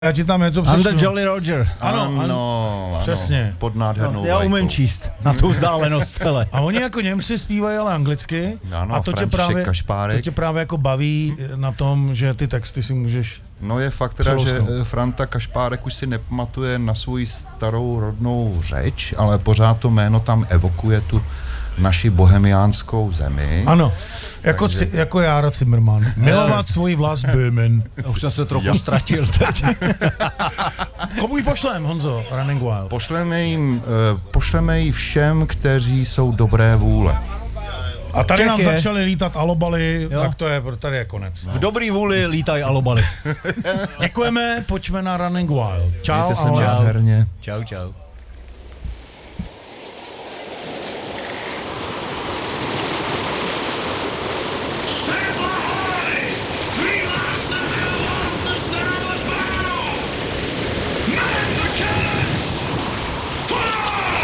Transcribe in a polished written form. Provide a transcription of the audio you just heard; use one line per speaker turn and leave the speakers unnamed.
Já ti tam je to
I'm
přečtu.
the Jolly Roger.
Ano, přesně.
Pod nádhernou
Já
vlajkou.
umím číst na tu vzdálenost, hele.
A oni jako Němci zpívají ale anglicky.
Ano,
a to tě,
František
právě,
Kašpárek.
to tě právě jako baví na tom, že ty texty si můžeš...
No je fakt teda, že
Přeložnou.
Franta Kašpárek už si nepamatuje na svou starou rodnou řeč, ale pořád to jméno tam evokuje tu naši bohemiánskou zemi.
Ano, jako Jára Zimmerman. Milovat svoji vlast Böhmen.
Už jsem se trochu ztratil teď.
Komu ji pošlem, Honzo, Running Wild?
Pošleme ji všem, kteří jsou dobré vůle.
A tady
Těch
nám
je.
začaly lítat alobaly,
Jo.
tak tady je konec.
V dobrý vůli lítaj alobaly.
Děkujeme, pojďme na Running Wild. Čau,
Mějte se
ahoj.
nádherně.
Čau, čau.